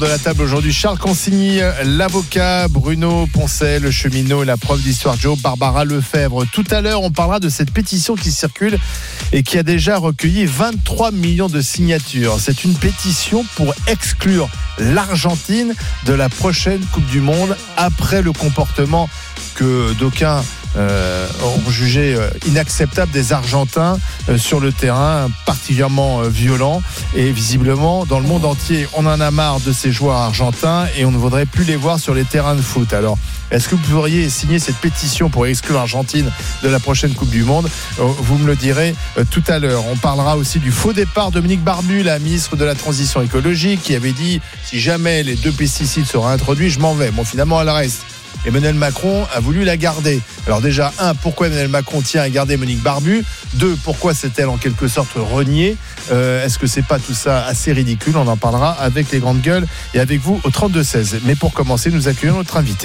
De la table aujourd'hui, Charles Consigny, l'avocat, Bruno Poncet, le cheminot, la prof d'histoire Joe, Barbara Lefebvre. Tout à l'heure, on parlera de cette pétition qui circule et qui a déjà recueilli 23 millions de signatures. C'est une pétition pour exclure l'Argentine de la prochaine Coupe du Monde après le comportement que d'aucuns ont jugé inacceptable des Argentins sur le terrain, particulièrement violent, et visiblement dans le monde entier on en a marre de ces joueurs argentins et on ne voudrait plus les voir sur les terrains de foot. Alors est-ce que vous pourriez signer cette pétition pour exclure l'Argentine de la prochaine Coupe du Monde? Vous me le direz tout à l'heure. On parlera aussi du faux départ de Monique Barbu, la ministre de la Transition écologique, qui avait dit si jamais les 2 pesticides seraient introduits, je m'en vais. Bon, finalement elle reste. Emmanuel Macron a voulu la garder. Alors déjà, 1, pourquoi Emmanuel Macron tient à garder Monique Barbu? 2, pourquoi s'est-elle en quelque sorte reniée? Est-ce que c'est pas tout ça assez ridicule? On en parlera avec les grandes gueules et avec vous au 32-16. Mais pour commencer, nous accueillons notre invité.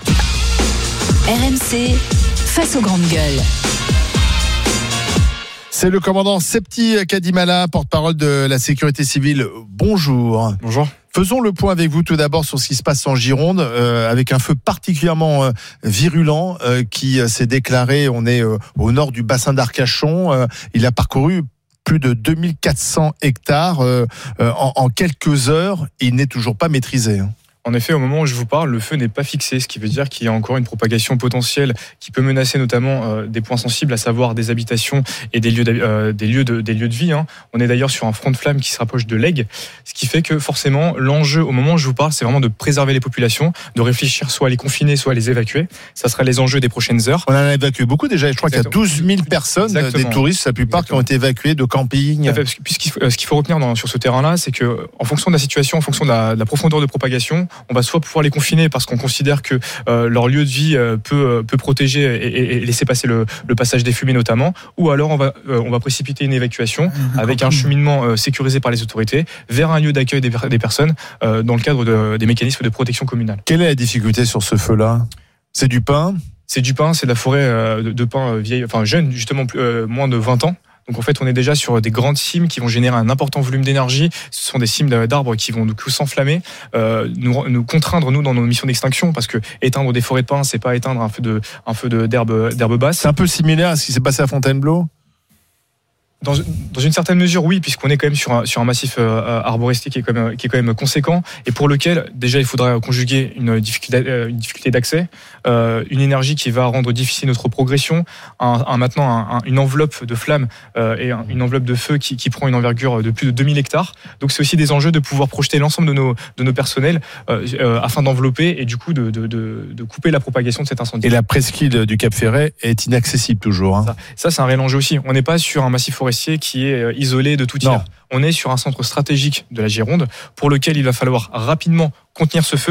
RMC, face aux grandes gueules. C'est le commandant Septi Kadimala, porte-parole de la sécurité civile. Bonjour. Bonjour. Faisons le point avec vous tout d'abord sur ce qui se passe en Gironde, avec un feu particulièrement virulent qui s'est déclaré. On est au nord du bassin d'Arcachon. Il a parcouru plus de 2400 hectares en quelques heures. Et il n'est toujours pas maîtrisé. En effet, au moment où je vous parle, le feu n'est pas fixé, ce qui veut dire qu'il y a encore une propagation potentielle qui peut menacer notamment des points sensibles, à savoir des habitations et des lieux de vie. On est d'ailleurs sur un front de flamme qui se rapproche de l'Aigle, ce qui fait que forcément, l'enjeu au moment où je vous parle, c'est vraiment de préserver les populations, de réfléchir soit à les confiner, soit à les évacuer. Ça sera les enjeux des prochaines heures. On en a évacué beaucoup déjà. Je crois qu'il y a 12 000 personnes, des touristes, la plupart, qui ont été évacués de camping. Ce qu'il faut retenir sur ce terrain-là, c'est que en fonction de la situation, en fonction de la profondeur de propagation, on va soit pouvoir les confiner parce qu'on considère que leur lieu de vie peut protéger et laisser passer le passage des fumées notamment, ou alors on va précipiter une évacuation avec un cheminement sécurisé par les autorités vers un lieu d'accueil des personnes dans le cadre des mécanismes de protection communale. Quelle est la difficulté sur ce feu-là? C'est du pin? C'est du pin, c'est de la forêt de pin vieille, enfin jeune, justement moins de 20 ans. Donc en fait, on est déjà sur des grandes cimes qui vont générer un important volume d'énergie. Ce sont des cimes d'arbres qui vont s'enflammer, nous contraindre nous dans nos missions d'extinction, parce que éteindre des forêts de pins, c'est pas éteindre un feu d'herbe basse. C'est un peu similaire à ce qui s'est passé à Fontainebleau. Dans une certaine mesure, oui, puisqu'on est quand même sur un massif arboristique qui est quand même conséquent, et pour lequel déjà il faudra conjuguer une difficulté d'accès, une énergie qui va rendre difficile notre progression, maintenant une enveloppe de flammes et une enveloppe de feu qui prend une envergure de plus de 2000 hectares. Donc c'est aussi des enjeux de pouvoir projeter l'ensemble de nos personnels afin d'envelopper et du coup de couper la propagation de cet incendie. Et la presqu'île du Cap Ferret est inaccessible toujours. Ça c'est un réel enjeu aussi. On n'est pas sur un massif forestier qui est isolé de tout tiers. On est sur un centre stratégique de la Gironde pour lequel il va falloir rapidement contenir ce feu.